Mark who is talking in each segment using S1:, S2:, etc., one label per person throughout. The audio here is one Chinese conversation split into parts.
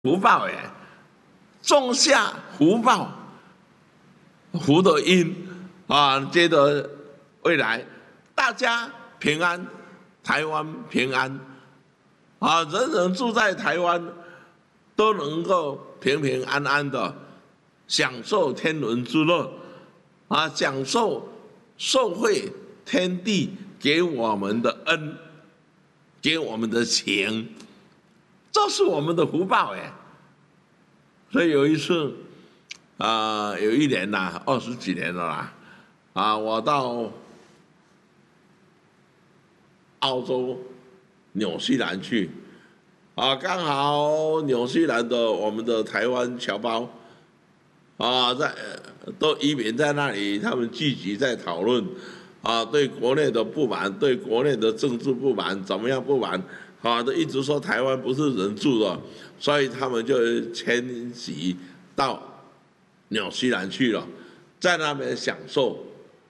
S1: 福报耶，种下福报，福的因啊，接着未来大家平安，台湾平安啊，人人住在台湾都能够平平安安的享受天伦之乐啊，享受受惠天地给我们的恩，给我们的情。这是我们的福报哎，所以有一次，有一年呐，20几年了啦，我到澳洲纽西兰去，刚好纽西兰的我们的台湾侨胞，都移民在那里，他们聚集在讨论，对国内的不满，对国内的政治不满，怎么样不满？都一直说台湾不是人住的，所以他们就迁徙到纽西兰去了，在那边享受。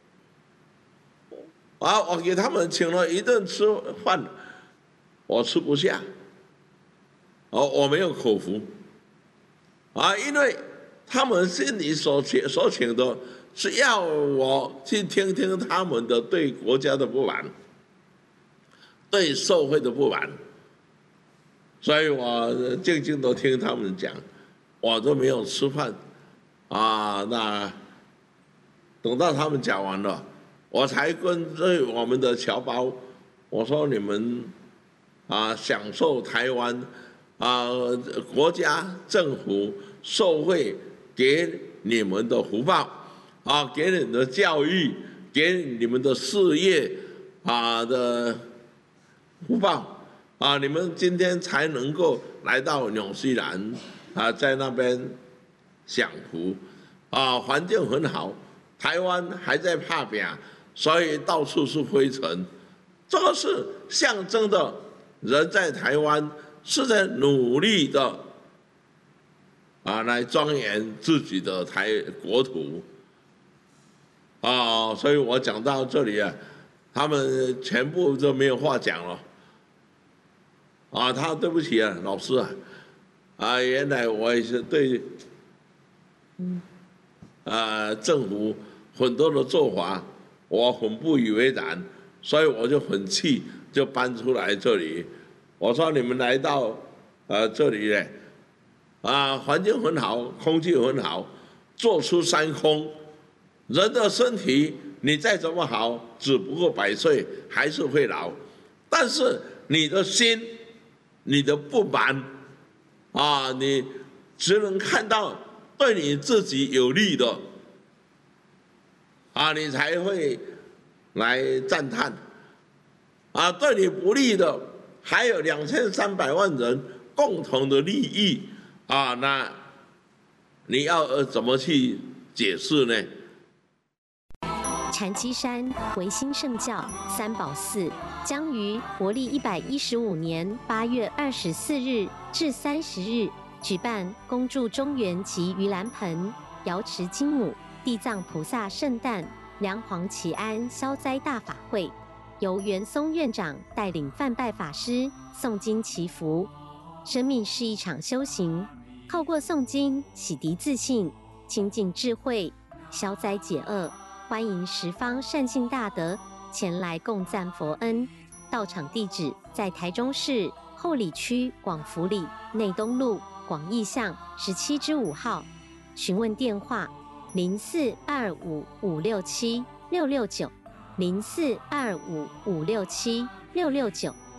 S1: 我给他们请了一顿吃饭，我吃不下，我没有口福，因为他们心里所请的是要我去听听他们的对国家的不满。对社会的不满，所以我静静的听他们讲，我都没有吃饭，那等到他们讲完了，我才跟我们的侨胞，我说你们享受台湾国家政府社会给你们的福报给你们的教育，给你们的事业的福报你们今天才能够来到纽西兰在那边享福环境很好，台湾还在打拼，所以到处是灰尘，这个是象征的人在台湾是在努力的来庄严自己的国土所以我讲到这里他们全部都没有话讲了。他对不起老师原来我也是对政府很多的做法我很不以为然，所以我就很气，就搬出来这里。我说你们来到这里呢环境很好，空气很好，做出山空，人的身体你再怎么好，只不过100岁还是会老，但是你的心你的不满你只能看到对你自己有利的你才会来赞叹对你不利的还有2300万人共同的利益那你要怎么去解释呢？
S2: 禅七山维新圣教三宝寺将于国历115年8月24日至30日举办恭祝中元及盂兰盆、瑶池金母、地藏菩萨圣诞、梁皇祈安消灾大法会，由元松院长带领梵拜法师诵经祈福。生命是一场修行，透过诵经洗涤自信，亲近智慧，消灾解厄。欢迎十方善信大德前来共赞佛恩。到场地址在台中市后里区广福里内东路广义巷17-5号。询问电话0425567669，0425567669。